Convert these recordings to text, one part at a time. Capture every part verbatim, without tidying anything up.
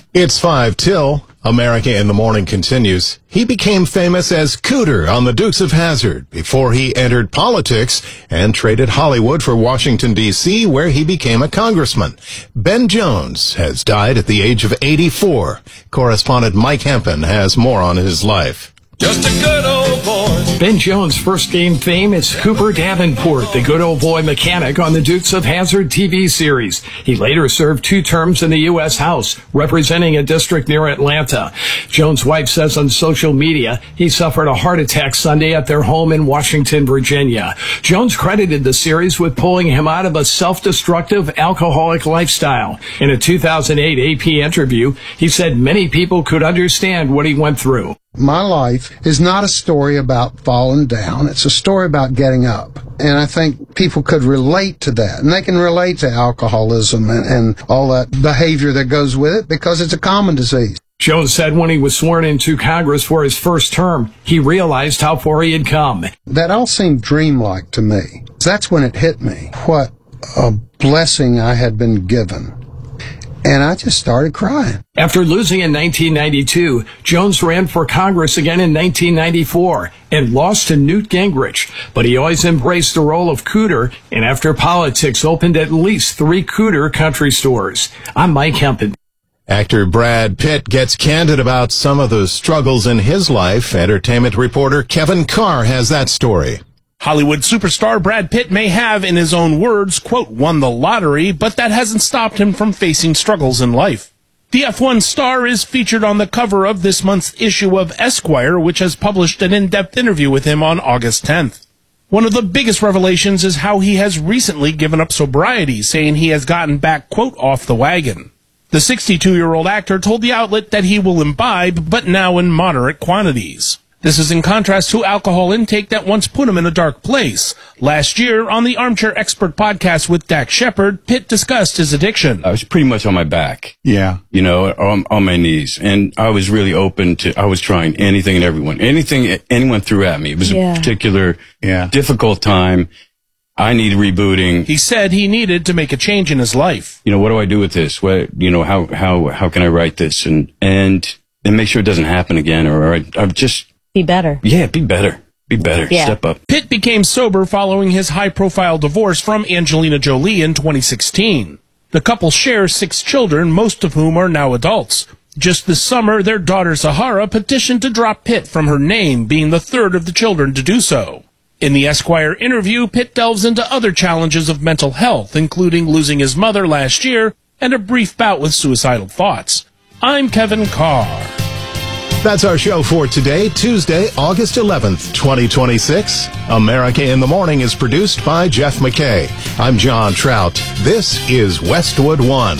It's five till. America in the Morning continues. He became famous as Cooter on the Dukes of Hazzard before he entered politics and traded Hollywood for Washington, D C, where he became a congressman. Ben Jones has died at the age of eighty-four. Correspondent Mike Hempen has more on his life. Just a good old boy. Ben Jones' first gained fame as Cooper Davenport, the good old boy mechanic on the Dukes of Hazzard T V series. He later served two terms in the U S House, representing a district near Atlanta. Jones' wife says on social media he suffered a heart attack Sunday at their home in Washington, Virginia. Jones credited the series with pulling him out of a self-destructive alcoholic lifestyle. In a two thousand eight A P interview, he said many people could understand what he went through. My life is not a story about falling down. It's a story about getting up. And I think people could relate to that. And they can relate to alcoholism and, and all that behavior that goes with it because it's a common disease. Jones said when he was sworn into Congress for his first term, he realized how far he had come. That all seemed dreamlike to me. That's when it hit me. What a blessing I had been given. And I just started crying. After losing in nineteen ninety-two, Jones ran for Congress again in nineteen ninety-four and lost to Newt Gingrich. But he always embraced the role of Cooter, and after politics opened at least three Cooter country stores. I'm Mike Hempen. Actor Brad Pitt gets candid about some of the struggles in his life. Entertainment reporter Kevin Carr has that story. Hollywood superstar Brad Pitt may have, in his own words, quote, won the lottery, but that hasn't stopped him from facing struggles in life. The F one star is featured on the cover of this month's issue of Esquire, which has published an in-depth interview with him on August tenth. One of the biggest revelations is how he has recently given up sobriety, saying he has gotten back, quote, off the wagon. The sixty-two-year-old actor told the outlet that he will imbibe, but now in moderate quantities. This is in contrast to alcohol intake that once put him in a dark place. Last year, on the Armchair Expert podcast with Dak Shepard, Pitt discussed his addiction. I was pretty much on my back. Yeah. You know, on, on my knees. And I was really open to, I was trying anything and everyone. Anything anyone threw at me. It was yeah. a particular yeah. difficult time. I need rebooting. He said he needed to make a change in his life. You know, what do I do with this? What, you know, how, how, how can I write this and, and, and make sure it doesn't happen again? Or I, I've just, Be better. Yeah, be better. Be better. Yeah. Step up. Pitt became sober following his high-profile divorce from Angelina Jolie in twenty sixteen. The couple shares six children, most of whom are now adults. Just this summer, their daughter Sahara petitioned to drop Pitt from her name, being the third of the children to do so. In the Esquire interview, Pitt delves into other challenges of mental health, including losing his mother last year and a brief bout with suicidal thoughts. I'm Kevin Carr. That's our show for today, Tuesday, August eleventh, twenty twenty-six. America in the Morning is produced by Jeff McKay. I'm John Trout. This is Westwood One.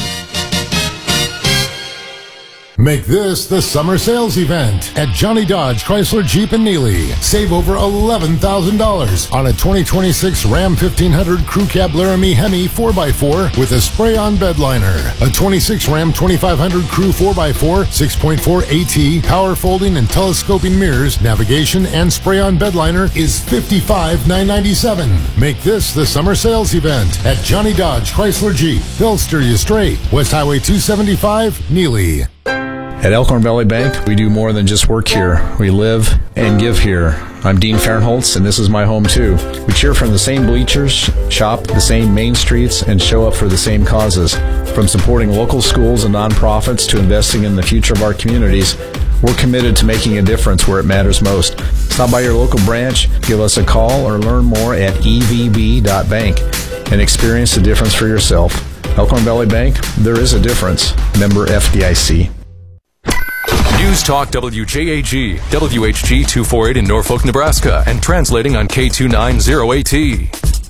Make this the summer sales event at Johnny Dodge Chrysler Jeep in Neely. Save over eleven thousand dollars on a twenty twenty-six Ram fifteen hundred Crew Cab Laramie Hemi four by four with a spray-on bed liner. A twenty-six Ram twenty-five hundred Crew four by four six point four AT, power folding and telescoping mirrors, navigation, and spray-on bed liner is fifty-five thousand nine hundred ninety-seven dollars. Make this the summer sales event at Johnny Dodge Chrysler Jeep. They'll steer you straight. West Highway two seventy-five, Neely. At Elkhorn Valley Bank, we do more than just work here. We live and give here. I'm Dean Fahrenholtz, and this is my home, too. We cheer from the same bleachers, shop the same main streets, and show up for the same causes. From supporting local schools and nonprofits to investing in the future of our communities, we're committed to making a difference where it matters most. Stop by your local branch, give us a call, or learn more at e v b dot bank and experience the difference for yourself. Elkhorn Valley Bank, there is a difference. Member F D I C. News Talk W J A G, W H G two forty-eight in Norfolk, Nebraska, and translating on K two ninety A T.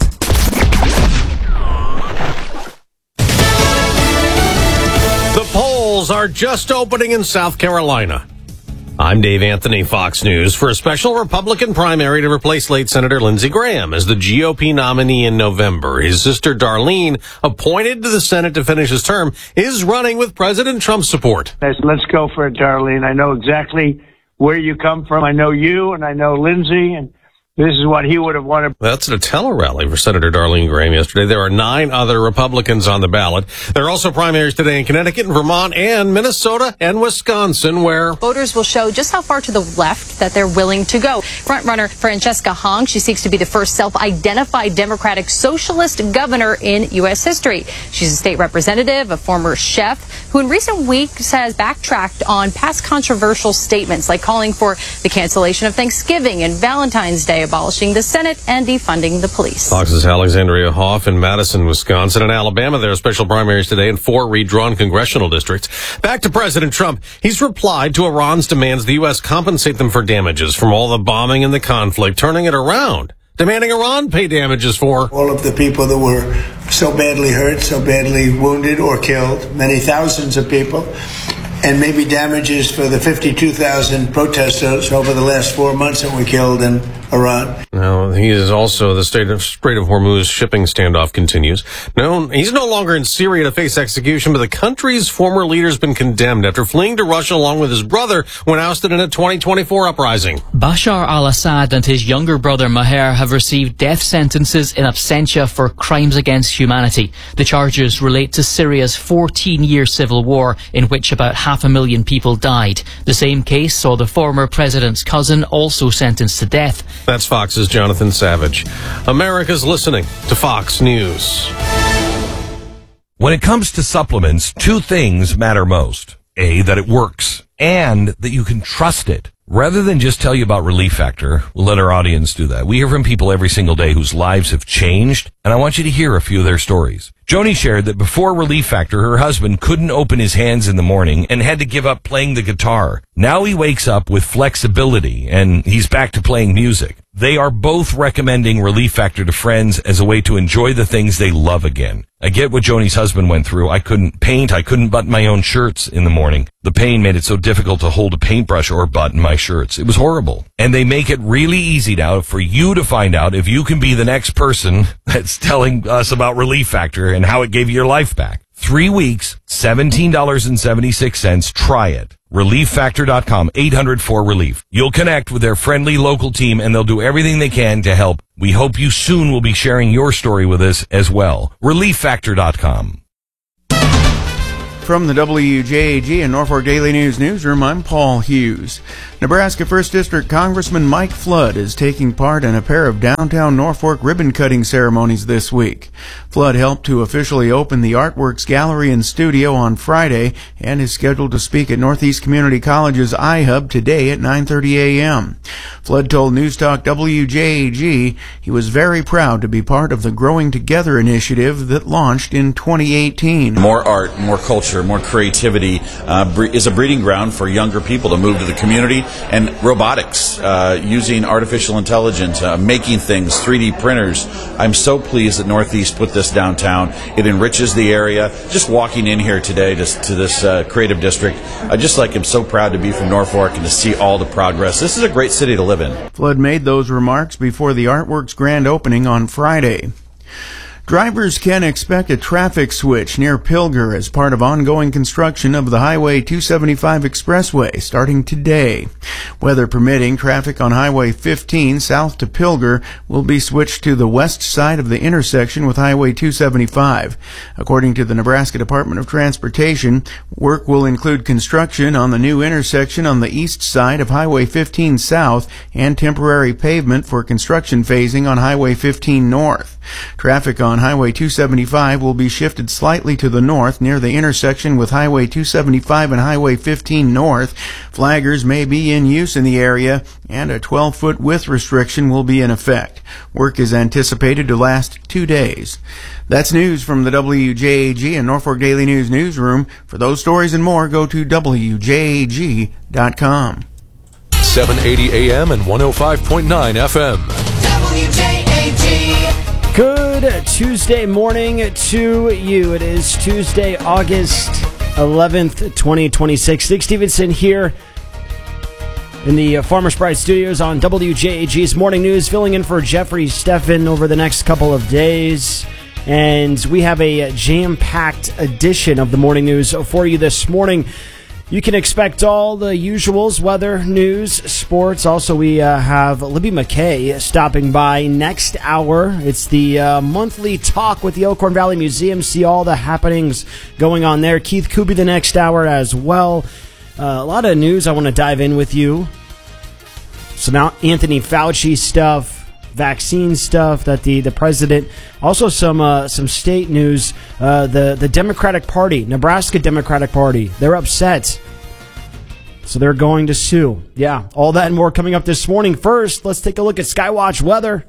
The polls are just opening in South Carolina. I'm Dave Anthony, Fox News. For a special Republican primary to replace late Senator Lindsey Graham as the G O P nominee in November, his sister Darlene, appointed to the Senate to finish his term, is running with President Trump's support. Let's go for it, Darlene. I know exactly where you come from. I know you, and I know Lindsey, and this is what he would have wanted. That's at a tele rally for Senator Darlene Graham yesterday. There are nine other Republicans on the ballot. There are also primaries today in Connecticut and Vermont and Minnesota and Wisconsin, where voters will show just how far to the left that they're willing to go. Frontrunner Francesca Hong, she seeks to be the first self-identified Democratic socialist governor in U S history. She's a state representative, a former chef, who in recent weeks has backtracked on past controversial statements like calling for the cancellation of Thanksgiving and Valentine's Day, abolishing the Senate, and defunding the police. Fox's Alexandria Hoff in Madison, Wisconsin, and Alabama. There are special primaries today in four redrawn congressional districts. Back to President Trump. He's replied to Iran's demands the U S compensate them for damages from all the bombing and the conflict, turning it around, demanding Iran pay damages for all of the people that were so badly hurt, so badly wounded or killed, many thousands of people, and maybe damages for the fifty-two thousand protesters over the last four months that were killed in Iran. Now, he is also the state of Strait of Hormuz shipping standoff continues. No, he's no longer in Syria to face execution, but the country's former leader has been condemned after fleeing to Russia along with his brother when ousted in a twenty twenty-four uprising. Bashar al-Assad and his younger brother Maher have received death sentences in absentia for crimes against humanity. The charges relate to Syria's fourteen-year civil war in which about half a million people died. The same case saw the former president's cousin also sentenced to death. That's Fox's Jonathan Savage. America's listening to Fox News. When it comes to supplements, two things matter most. A, that it works, and that you can trust it. Rather than just tell you about Relief Factor, we'll let our audience do that. We hear from people every single day whose lives have changed, and I want you to hear a few of their stories. Joni shared that before Relief Factor, her husband couldn't open his hands in the morning and had to give up playing the guitar. Now he wakes up with flexibility, and he's back to playing music. They are both recommending Relief Factor to friends as a way to enjoy the things they love again. I get what Joni's husband went through. I couldn't paint. I couldn't button my own shirts in the morning. The pain made it so difficult to hold a paintbrush or button my shirts. It was horrible. And they make it really easy now for you to find out if you can be the next person that's telling us about Relief Factor and how it gave you your life back. Three weeks, seventeen dollars and seventy-six cents. Try it. relief factor dot com, eight hundred four relief. You'll connect with their friendly local team and they'll do everything they can to help. We hope you soon will be sharing your story with us as well. relief factor dot com. From the W J A G and Norfolk Daily News newsroom, I'm Paul Hughes. Nebraska first District Congressman Mike Flood is taking part in a pair of downtown Norfolk ribbon-cutting ceremonies this week. Flood helped to officially open the Artworks Gallery and Studio on Friday and is scheduled to speak at Northeast Community College's iHub today at nine thirty a.m. Flood told News Talk W J A G he was very proud to be part of the Growing Together initiative that launched in twenty eighteen. More art, more culture, more creativity uh, bre- is a breeding ground for younger people to move to the community, and robotics, uh, using artificial intelligence, uh, making things, three D printers. I'm so pleased that Northeast put this downtown. It enriches the area. Just walking in here today to, to this uh, creative district, I just like am so proud to be from Norfolk and to see all the progress. This is a great city to live in. Flood made those remarks before the Artworks grand opening on Friday. Drivers can expect a traffic switch near Pilger as part of ongoing construction of the Highway two seventy-five Expressway starting today. Weather permitting, traffic on Highway fifteen south to Pilger will be switched to the west side of the intersection with Highway two seventy-five. According to the Nebraska Department of Transportation, work will include construction on the new intersection on the east side of Highway fifteen south and temporary pavement for construction phasing on Highway fifteen north. Traffic on Highway two seventy-five will be shifted slightly to the north near the intersection with Highway two seventy-five and Highway fifteen north. Flaggers may be in use in the area, and a twelve-foot width restriction will be in effect. Work is anticipated to last two days. That's news from the W J A G and Norfolk Daily News newsroom. For those stories and more, go to W J A G dot com. seven eighty A M and one oh five point nine F M. W J A G. Good Tuesday morning to you. It is Tuesday, August eleventh, twenty twenty-six. Dick Stevenson here in the Farmers Pride Studios on W J A G's Morning News, filling in for Jeffrey Steffen over the next couple of days. And we have a jam-packed edition of the Morning News for you this morning. You can expect all the usuals, weather, news, sports. Also, we uh, have Libby McKay stopping by next hour. It's the uh, monthly talk with the Elkhorn Valley Museum. See all the happenings going on there. Keith Kuby the next hour as well. Uh, a lot of news I want to dive in with you. Some Anthony Fauci stuff. Vaccine stuff that the, the president, also some uh, some state news. Uh, the the Democratic Party, Nebraska Democratic Party, they're upset, so they're going to sue. Yeah, all that and more coming up this morning. First, let's take a look at Skywatch weather.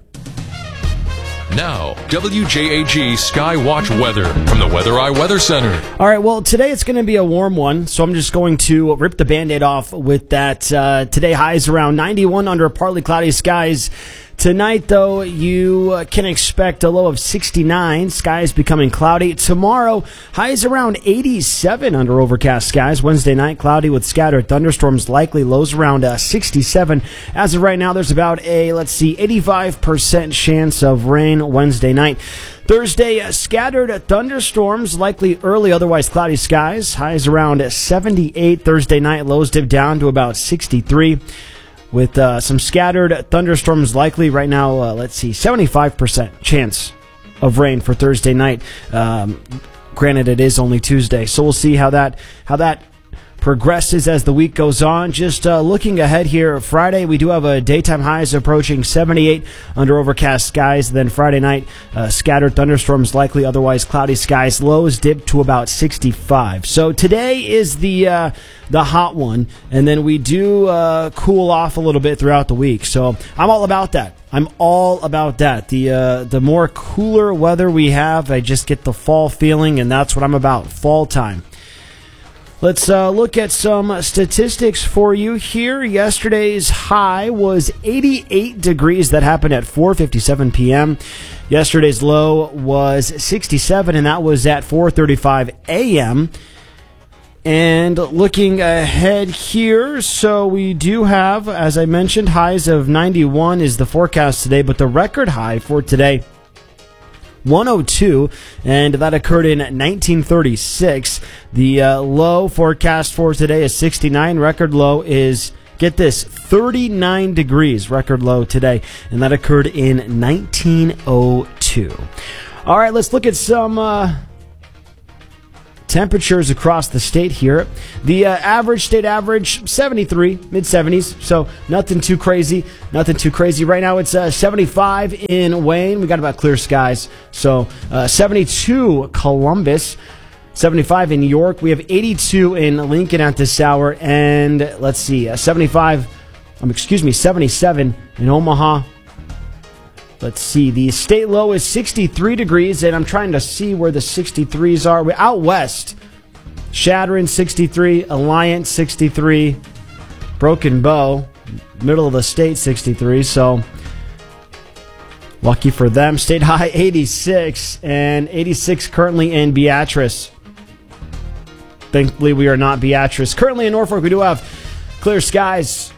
Now, W J A G Skywatch weather from the Weather Eye Weather Center. All right, well, today it's going to be a warm one, so I'm just going to rip the Band-Aid off with that. Uh, today highs around ninety-one under partly cloudy skies. Tonight, though, you can expect a low of sixty-nine. Skies becoming cloudy. Tomorrow, highs around eighty-seven under overcast skies. Wednesday night, cloudy with scattered thunderstorms likely. Lows around uh, sixty-seven. As of right now, there's about a, let's see, eighty-five percent chance of rain Wednesday night. Thursday, uh, scattered thunderstorms, likely early, otherwise cloudy skies. Highs around seventy-eight. Thursday night, lows dip down to about sixty-three. With uh, some scattered thunderstorms likely right now, uh, let's see, seventy-five percent chance of rain for Thursday night. Um, granted, it is only Tuesday, so we'll see how that how that progresses as the week goes on. Just uh, looking ahead here, Friday we do have a daytime highs approaching seventy-eight under overcast skies. Then Friday night, uh, scattered thunderstorms likely, otherwise cloudy skies. Lows dip to about sixty-five. So today is the uh, the hot one, and then we do uh, cool off a little bit throughout the week. So I'm all about that. I'm all about that. The uh, the more cooler weather we have, I just get the fall feeling, and that's what I'm about, fall time. Let's uh, look at some statistics for you here. Yesterday's high was eighty-eight degrees. That happened at four fifty-seven p.m. Yesterday's low was sixty-seven, and that was at four thirty-five a.m. And looking ahead here, so we do have, as I mentioned, highs of ninety-one is the forecast today, but the record high for today, one oh two, and that occurred in nineteen thirty-six. The uh, low forecast for today is sixty-nine. Record low is, get this, thirty-nine degrees, record low today, and that occurred in nineteen oh two. All right, let's look at some uh, temperatures across the state here. The uh, average, state average, seventy-three, mid seventies, so nothing too crazy, nothing too crazy. Right now it's uh, seventy-five in Wayne. We got about clear skies, so uh, seventy-two Columbus, seventy-five in York. We have eighty-two in Lincoln at this hour, and let's see, uh, seventy-five, um, excuse me, seventy-seven in Omaha. Let's see, the state low is sixty-three degrees, and I'm trying to see where the sixty-threes are. We're out west. Shadron, sixty-three. Alliance, sixty-three. Broken Bow, middle of the state, sixty-three. So, lucky for them. State high, eighty-six, and eighty-six currently in Beatrice. Thankfully, we are not Beatrice. Currently in Norfolk, we do have clear skies,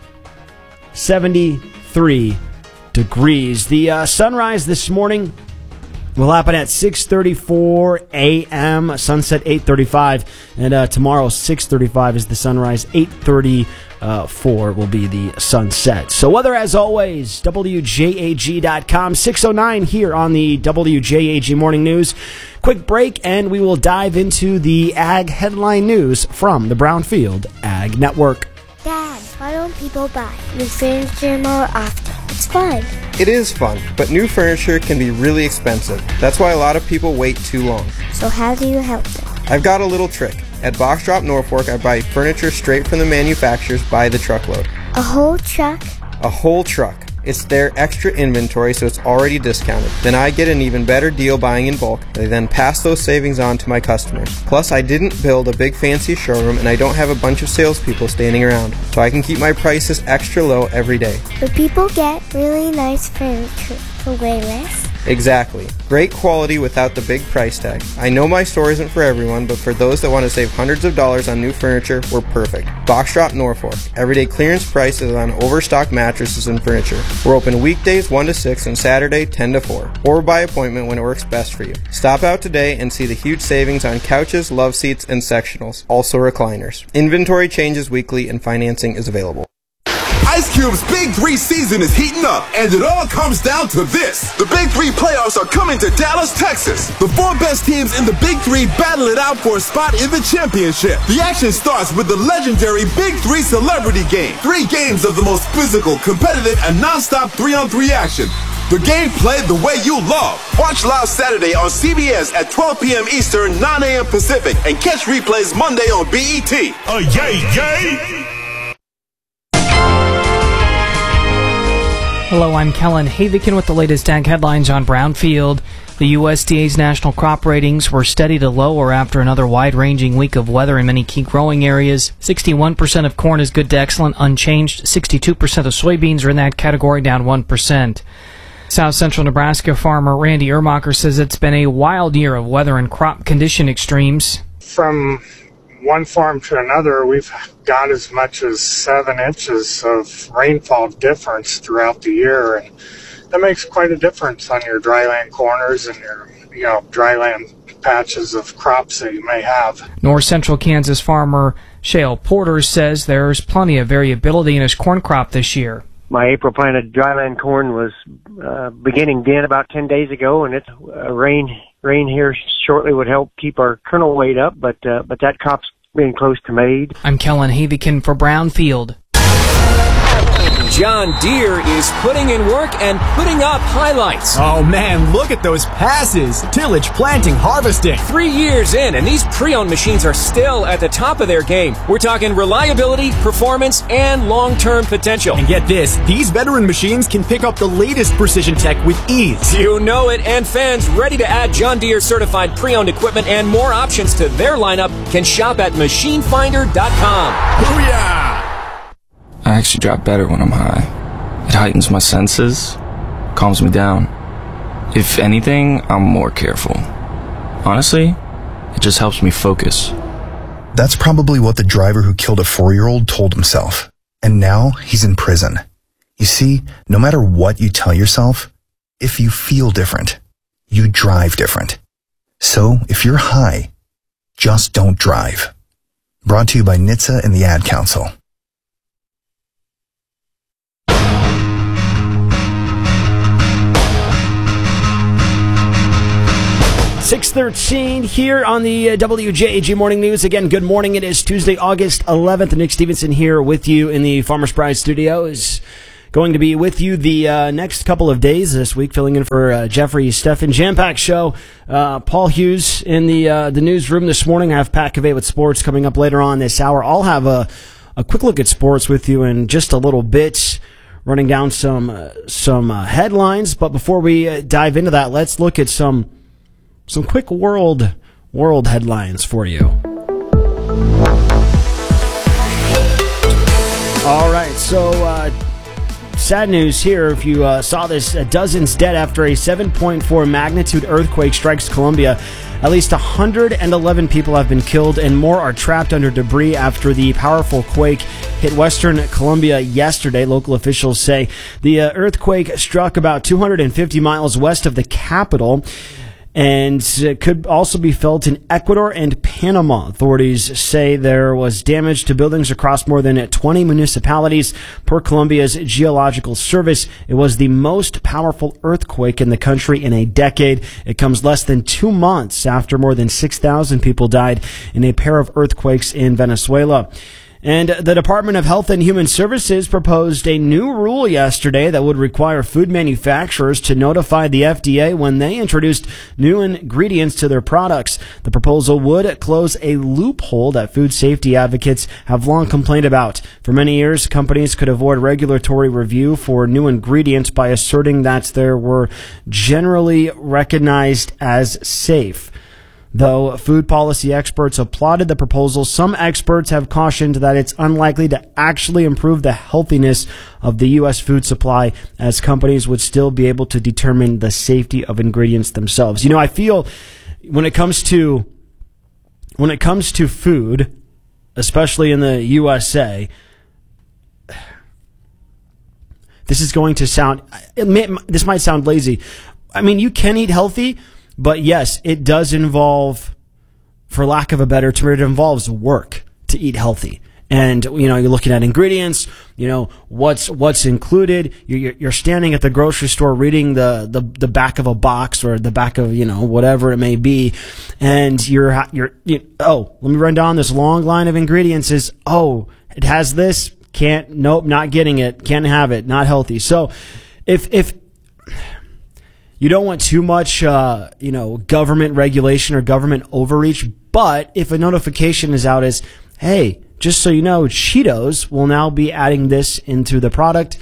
seventy-three degrees. The uh, sunrise this morning will happen at six thirty-four a.m. Sunset eight thirty-five, and uh, tomorrow six thirty-five is the sunrise. eight thirty-four will be the sunset. So weather as always, W J A G dot com. six oh nine here on the W J A G Morning News. Quick break, and we will dive into the Ag headline news from the Brownfield Ag Network. Dad, why don't people buy new furniture more often? It's fun. It is fun, but new furniture can be really expensive. That's why a lot of people wait too long. So how do you help them? I've got a little trick. At Box Drop Norfolk, I buy furniture straight from the manufacturers by the truckload. A whole truck? A whole truck. It's their extra inventory, so it's already discounted. Then I get an even better deal buying in bulk. They then pass those savings on to my customers. Plus, I didn't build a big fancy showroom, and I don't have a bunch of salespeople standing around, so I can keep my prices extra low every day. But people get really nice furniture for way less. Exactly. Great quality without the big price tag. I know my store isn't for everyone, but for those that want to save hundreds of dollars on new furniture, we're perfect. Box Drop Norfolk. Everyday clearance prices on overstock mattresses and furniture. We're open weekdays one to six and Saturday ten to four. Or by appointment when it works best for you. Stop out today and see the huge savings on couches, love seats, and sectionals. Also recliners. Inventory changes weekly and financing is available. Ice Cube's Big Three season is heating up, and it all comes down to this. The Big Three playoffs are coming to Dallas, Texas. The four best teams in the Big Three battle it out for a spot in the championship. The action starts with the legendary Big Three Celebrity Game. Three games of the most physical, competitive, and non-stop three-on-three action. The game played the way you love. Watch live Saturday on C B S at twelve p.m. Eastern, nine a.m. Pacific, and catch replays Monday on B E T. Oh, yay, yay! Hello, I'm Kellen Havikin with the latest ag headlines on Brownfield. The U S D A's national crop ratings were steady to lower after another wide-ranging week of weather in many key growing areas. sixty-one percent of corn is good to excellent, unchanged. sixty-two percent of soybeans are in that category, down one percent. South Central Nebraska farmer Randy Ermacher says it's been a wild year of weather and crop condition extremes. From one farm to another, we've got as much as seven inches of rainfall difference throughout the year, and that makes quite a difference on your dryland corners and your, you know, dryland patches of crops that you may have. North Central Kansas farmer Shale Porter says there's plenty of variability in his corn crop this year. My April planted dryland corn was uh, beginning den about ten days ago, and it's uh, rain rain here shortly would help keep our kernel weight up, but uh, but that crop's being close to made. I'm Kellen Havikin for Brownfield. John Deere is putting in work and putting up highlights. Oh man, look at those passes. Tillage, planting, harvesting. Three years in, and these pre-owned machines are still at the top of their game. We're talking reliability, performance, and long-term potential. And get this, these veteran machines can pick up the latest precision tech with ease. You know it, and fans ready to add John Deere certified pre-owned equipment and more options to their lineup can shop at machine finder dot com. Booyah! I actually drop better when I'm high. It heightens my senses, calms me down. If anything, I'm more careful. Honestly, it just helps me focus. That's probably what the driver who killed a four-year-old told himself. And now he's in prison. You see, no matter what you tell yourself, if you feel different, you drive different. So, if you're high, just don't drive. Brought to you by N H T S A and the Ad Council. six thirteen here on the uh, W J A G Morning News. Again, good morning. It is Tuesday, August eleventh. Nick Stevenson here with you in the Farmers Pride studio. Is going to be with you the uh, next couple of days this week, filling in for uh, Jeffrey Steffen. Jam-packed show. Uh, Paul Hughes in the uh, the newsroom this morning. I have Pat Cavay with sports coming up later on this hour. I'll have a, a quick look at sports with you in just a little bit, running down some, uh, some uh, headlines. But before we uh, dive into that, let's look at some Some quick world world headlines for you. All right, so uh, sad news here. If you uh, saw this, uh, dozens dead after a seven point four magnitude earthquake strikes Colombia. At least one hundred eleven people have been killed and more are trapped under debris after the powerful quake hit western Colombia yesterday, local officials say. The uh, earthquake struck about two hundred fifty miles west of the capital, and it could also be felt in Ecuador and Panama. Authorities say there was damage to buildings across more than twenty municipalities. Per Colombia's Geological Service, it was the most powerful earthquake in the country in a decade. It comes less than two months after more than six thousand people died in a pair of earthquakes in Venezuela. And the Department of Health and Human Services proposed a new rule yesterday that would require food manufacturers to notify the F D A when they introduced new ingredients to their products. The proposal would close a loophole that food safety advocates have long complained about. For many years, companies could avoid regulatory review for new ingredients by asserting that they were generally recognized as safe. Though food policy experts applauded the proposal, some experts have cautioned that it's unlikely to actually improve the healthiness of the U S food supply, as companies would still be able to determine the safety of ingredients themselves. You know, I feel when it comes to when it comes to food, especially in the U S A, this is going to sound, it may, this might sound lazy. I mean, you can eat healthy, but yes, it does involve, for lack of a better term, it involves work to eat healthy. And, you know, you're looking at ingredients, you know, what's what's included. You're, you're standing at the grocery store reading the, the, the back of a box or the back of, you know, whatever it may be. And you're, you're, you, oh, let me run down this long line of ingredients is, oh, it has this, can't, nope, not getting it, can't have it, not healthy. So if, if, you don't want too much, uh, you know, government regulation or government overreach. But if a notification is out as, hey, just so you know, Cheetos will now be adding this into the product.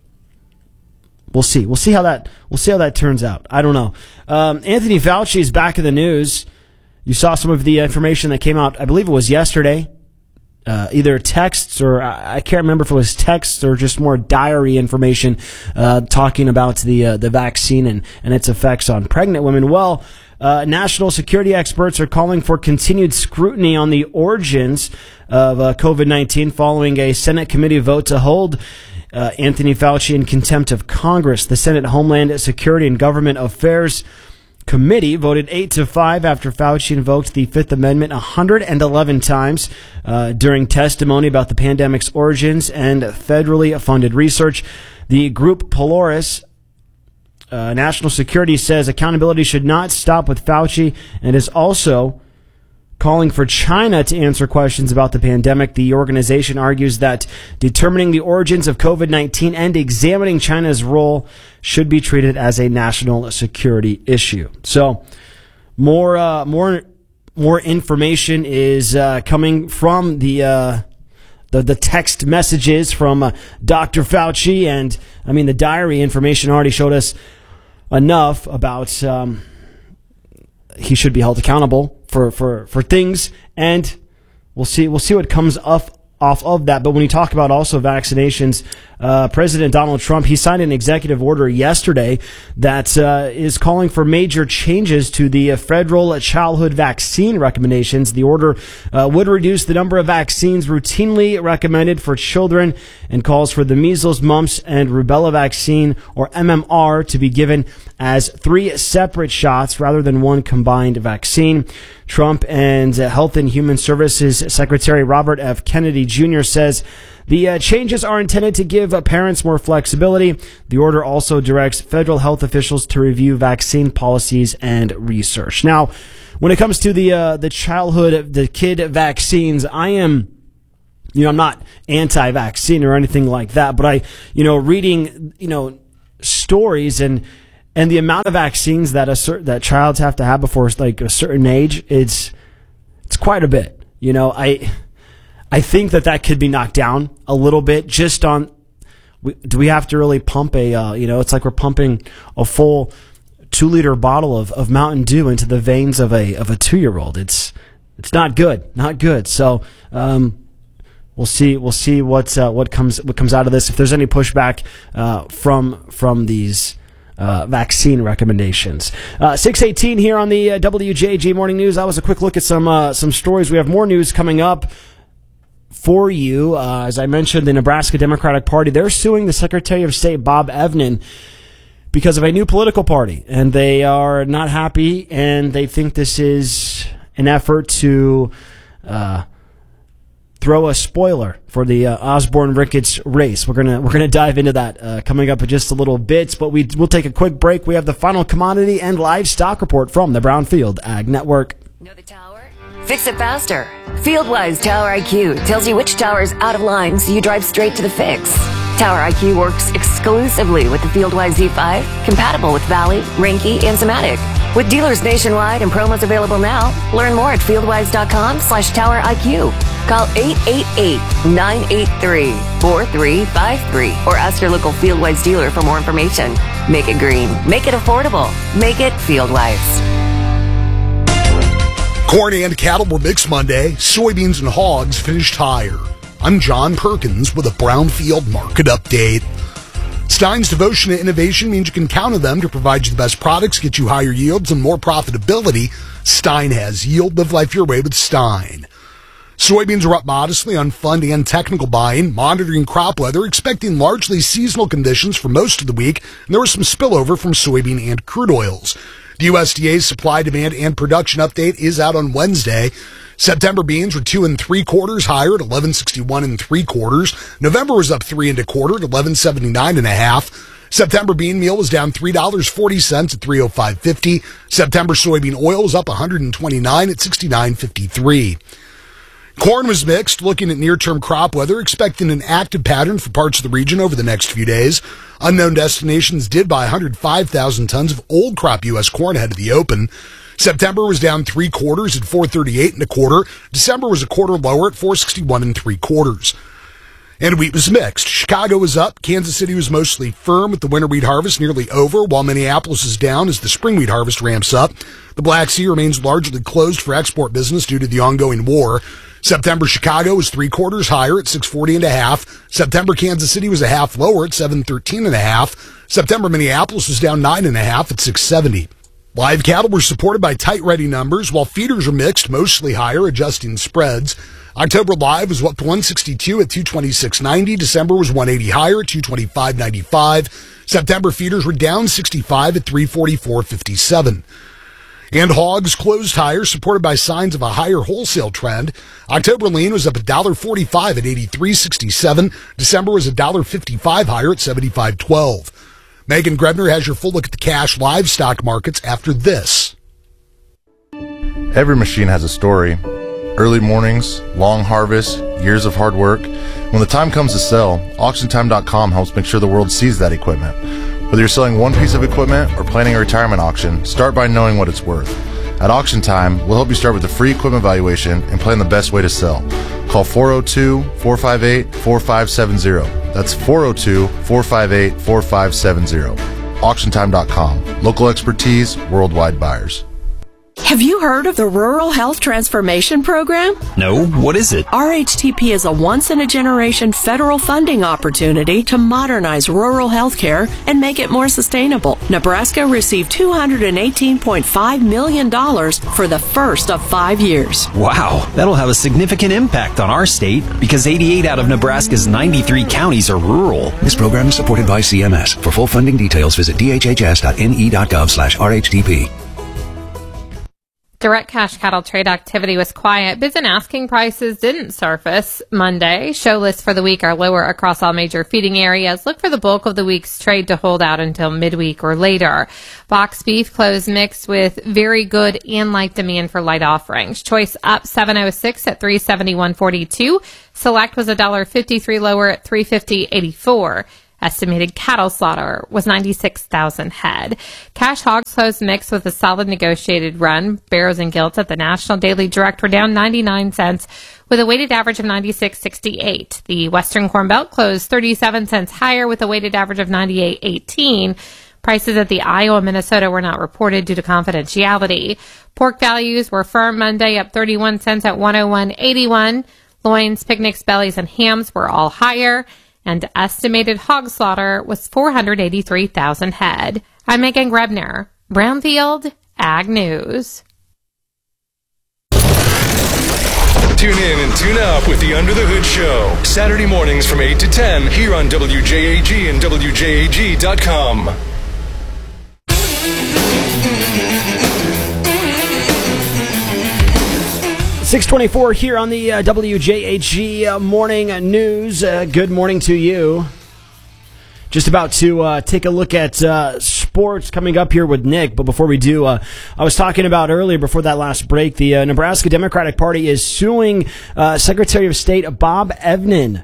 We'll see. We'll see how that. We'll see how that turns out. I don't know. Um, Anthony Fauci is back in the news. You saw some of the information that came out. I believe it was yesterday. Uh, either texts or I can't remember if it was texts or just more diary information uh, talking about the uh, the vaccine and, and its effects on pregnant women. Well, uh, national security experts are calling for continued scrutiny on the origins of uh, COVID nineteen following a Senate committee vote to hold uh, Anthony Fauci in contempt of Congress. The Senate Homeland Security and Government Affairs Committee voted eight to five after Fauci invoked the Fifth Amendment one hundred eleven times uh, during testimony about the pandemic's origins and federally funded research. The group Polaris uh, National Security says accountability should not stop with Fauci and is also calling for China to answer questions about the pandemic. The organization argues that determining the origins of COVID nineteen and examining China's role should be treated as a national security issue. So, more, uh, more, more information is uh, coming from the uh, the the text messages from uh, Doctor Fauci, and I mean the diary information already showed us enough about. Um, he should be held accountable for, for, for things, and we'll see we'll see what comes off off of that. But when you talk about also vaccinations, uh, President Donald Trump, he signed an executive order yesterday that uh, is calling for major changes to the uh, federal childhood vaccine recommendations. The order uh, would reduce the number of vaccines routinely recommended for children and calls for the measles, mumps, and rubella vaccine, or M M R, to be given as three separate shots rather than one combined vaccine. Trump and uh, Health and Human Services Secretary Robert F. Kennedy Junior says the uh, changes are intended to give uh, parents more flexibility. The order also directs federal health officials to review vaccine policies and research. Now, when it comes to the uh, the childhood, the kid vaccines, I am, you know, I'm not anti-vaccine or anything like that, but I, you know, reading, you know, stories and and the amount of vaccines that a certain that childs have to have before like a certain age, it's it's quite a bit. You know, I. I think that that could be knocked down a little bit just on, we, do we have to really pump a, uh, you know, it's like we're pumping a full two liter bottle of, of Mountain Dew into the veins of a, of a two year old. It's, it's not good, not good. So, um, we'll see, we'll see what, uh, what comes, what comes out of this. If there's any pushback, uh, from, from these, Uh, vaccine recommendations. Uh, six eighteen here on the uh, W J G Morning News. That was a quick look at some, uh, some stories. We have more news coming up for you. Uh, as I mentioned, the Nebraska Democratic Party, they're suing the Secretary of State, Bob Evnen, because of a new political party. And they are not happy, and they think this is an effort to uh, throw a spoiler for the uh, Osborne Ricketts race. We're gonna we're gonna dive into that uh, coming up in just a little bit, but we we'll take a quick break. We have the final commodity and livestock report from the Brownfield Ag Network. Know the tower? Fix it faster. FieldWise Tower I Q tells you which tower is out of line so you drive straight to the fix. Tower I Q works exclusively with the FieldWise Z five, compatible with Valley, Reinke, and Zimmatic. With dealers nationwide and promos available now, learn more at fieldwise.com slash Tower IQ. Call eight eight eight, nine eight three, four three five three or ask your local FieldWise dealer for more information. Make it green. Make it affordable. Make it FieldWise. Corn and cattle were mixed Monday. Soybeans and hogs finished higher. I'm John Perkins with a Brownfield market update. Stein's devotion to innovation means you can count on them to provide you the best products, get you higher yields and more profitability. Stein has yield. Live life your way with Stein. Soybeans are up modestly on fund and technical buying, monitoring crop weather, expecting largely seasonal conditions for most of the week, and there was some spillover from soybean and crude oils. The U S D A's supply, demand, and production update is out on Wednesday. September beans were two and three quarters higher at eleven sixty-one and three quarters. November was up three and a quarter at eleven seventy-nine and a half. September bean meal was down three dollars and forty cents at three oh five fifty. September soybean oil was up one hundred twenty-nine at sixty-nine fifty-three. Corn was mixed, looking at near-term crop weather, expecting an active pattern for parts of the region over the next few days. Unknown Destinations did buy one hundred five thousand tons of old crop U S corn ahead of the open. September was down three quarters at four thirty-eight and a quarter. December was a quarter lower at four sixty-one and three quarters. And wheat was mixed. Chicago was up. Kansas City was mostly firm with the winter wheat harvest nearly over, while Minneapolis is down as the spring wheat harvest ramps up. The Black Sea remains largely closed for export business due to the ongoing war. September Chicago was three quarters higher at six forty and a half. September Kansas City was a half lower at seven thirteen and a half. September Minneapolis was down nine and a half at six seventy. Live cattle were supported by tight ready numbers, while feeders were mixed, mostly higher, adjusting spreads. October live was up one sixty-two at two twenty-six ninety. December was one eighty higher at two twenty-five ninety-five. September feeders were down sixty-five at three forty-four fifty-seven. And hogs closed higher, supported by signs of a higher wholesale trend. October lean was up one dollar and forty-five cents at eighty-three sixty-seven. December was one dollar and fifty-five cents higher at seventy-five twelve. Megan Grebner has your full look at the cash livestock markets after this. Every machine has a story. Early mornings, long harvests, years of hard work. When the time comes to sell, auction time dot com helps make sure the world sees that equipment. Whether you're selling one piece of equipment or planning a retirement auction, start by knowing what it's worth. At Auction Time, we'll help you start with a free equipment valuation and plan the best way to sell. Call four oh two, four five eight, four five seven zero. That's four oh two, four five eight, four five seven zero. auction time dot com. Local expertise, worldwide buyers. Have you heard of the Rural Health Transformation Program? No, what is it? R H T P is a once-in-a-generation federal funding opportunity to modernize rural health care and make it more sustainable. Nebraska received two hundred eighteen point five million dollars for the first of five years. Wow, that'll have a significant impact on our state because eighty-eight out of Nebraska's ninety-three counties are rural. This program is supported by C M S. For full funding details, visit d h h s dot n e dot gov slash r h t p. Direct cash cattle trade activity was quiet. Bids and asking prices didn't surface Monday. Show lists for the week are lower across all major feeding areas. Look for the bulk of the week's trade to hold out until midweek or later. Box beef closed mixed with very good and light demand for light offerings. Choice up seven oh six at three seventy-one forty-two. Select was one dollar and fifty-three cents lower at three fifty eighty-four. Estimated cattle slaughter was ninety-six thousand head. Cash hogs closed mixed with a solid negotiated run. Barrows and gilts at the National Daily Direct were down ninety-nine cents with a weighted average of ninety-six sixty-eight. The Western Corn Belt closed thirty-seven cents higher with a weighted average of ninety-eight eighteen. Prices at the Iowa, Minnesota were not reported due to confidentiality. Pork values were firm Monday, up thirty-one cents at one oh one eighty-one. Loins, picnics, bellies, and hams were all higher. And estimated hog slaughter was four hundred eighty-three thousand head. I'm Megan Grebner, Brownfield Ag News. Tune in and tune up with the Under the Hood Show. Saturday mornings from eight to ten here on W J A G and W J A G dot com. six twenty-four here on the uh, W J H G uh, Morning News. Uh, good morning to you. Just about to uh, take a look at uh, sports coming up here with Nick. But before we do, uh, I was talking about earlier before that last break, the uh, Nebraska Democratic Party is suing uh, Secretary of State Bob Evnen.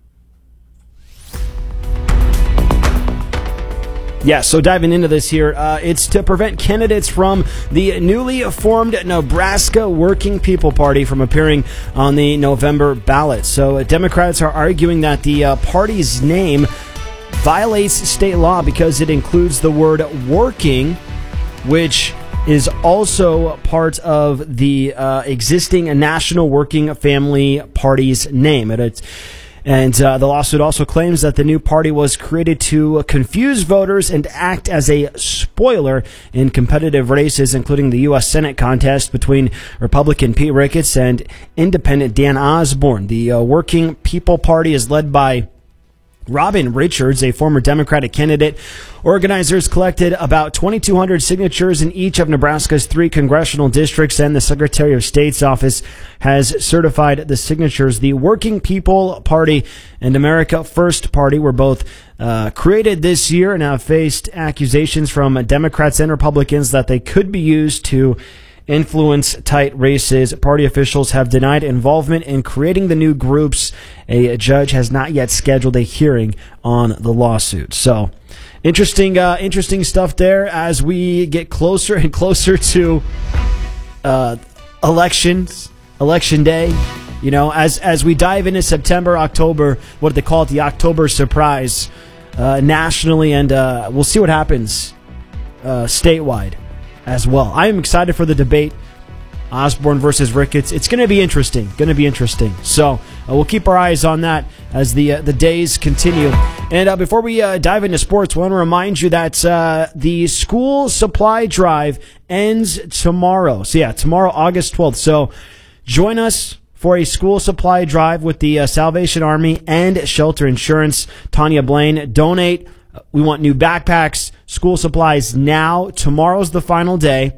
Yeah, so diving into this here, uh, it's to prevent candidates from the newly formed Nebraska Working People Party from appearing on the November ballot. So uh, Democrats are arguing that the uh, party's name violates state law because it includes the word working, which is also part of the uh, existing National Working Family Party's name. And, it's, and uh, the lawsuit also claims that the new party was created to confuse voters and act as a spoiler in competitive races, including the U S Senate contest between Republican Pete Ricketts and Independent Dan Osborne. The uh, Working People Party is led by Robin Richards, a former Democratic candidate. Organizers collected about twenty-two hundred signatures in each of Nebraska's three congressional districts, and the Secretary of State's office has certified the signatures. The Working People Party and America First Party were both uh, created this year and have faced accusations from Democrats and Republicans that they could be used to influence tight races. Party officials have denied involvement in creating the new groups. A judge has not yet scheduled a hearing on the lawsuit. So, interesting, uh, interesting stuff there as we get closer and closer to uh, elections, election day. You know, as as we dive into September, October, what do they call it? The October surprise uh, nationally, and uh, we'll see what happens uh, statewide as well. I am excited for the debate, Osborne versus Ricketts. It's going to be interesting. Going to be interesting. So uh, we'll keep our eyes on that as the uh, the days continue. And uh, before we uh, dive into sports, I want to remind you that uh, the school supply drive ends tomorrow. So yeah, tomorrow, August twelfth. So join us for a school supply drive with the uh, Salvation Army and Shelter Insurance. Tanya Blaine, donate. We want new backpacks, school supplies now. Tomorrow's the final day.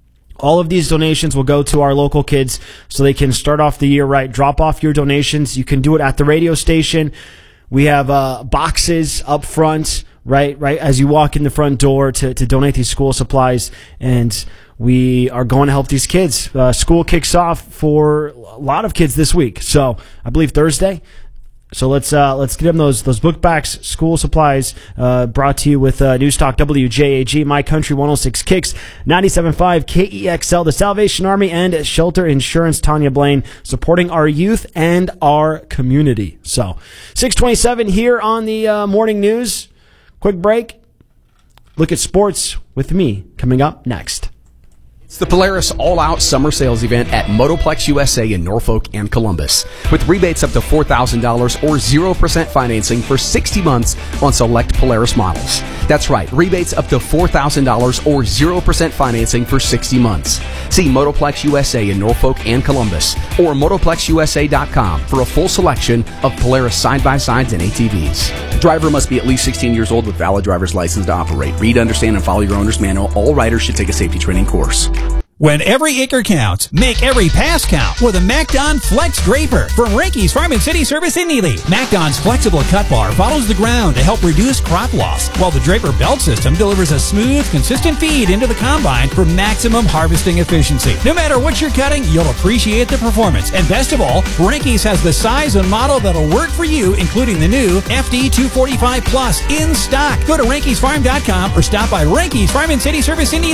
All of these donations will go to our local kids so they can start off the year right. Drop off your donations. You can do it at the radio station. We have uh, boxes up front, right, right as you walk in the front door to, to donate these school supplies. And we are going to help these kids. Uh, school kicks off for a lot of kids this week. So I believe Thursday. So let's uh, let's get them those those book backs, school supplies, uh, brought to you with uh, Newstalk W J A G, My Country one oh six Kicks, ninety-seven point five K E X L, the Salvation Army, and Shelter Insurance. Tanya Blaine supporting our youth and our community. So six twenty-seven here on the uh, morning news. Quick break. Look at sports with me coming up next. It's the Polaris All-Out Summer Sales Event at Motoplex U S A in Norfolk and Columbus. With rebates up to four thousand dollars or zero percent financing for sixty months on select Polaris models. That's right, rebates up to four thousand dollars or zero percent financing for sixty months. See Motoplex U S A in Norfolk and Columbus or motoplex u s a dot com for a full selection of Polaris side-by-sides and A T Vs. Driver must be at least sixteen years old with valid driver's license to operate. Read, understand, and follow your owner's manual. All riders should take a safety training course. When every acre counts, make every pass count with a MacDon Flex Draper from Rinky's Farm and City Service in Neely. MacDon's flexible cut bar follows the ground to help reduce crop loss, while the Draper belt system delivers a smooth, consistent feed into the combine for maximum harvesting efficiency. No matter what you're cutting, you'll appreciate the performance. And best of all, Rinky's has the size and model that'll work for you, including the new F D two forty-five Plus in stock. Go to Rinky's Farm dot com or stop by Rinky's Farm and City Service in Neely.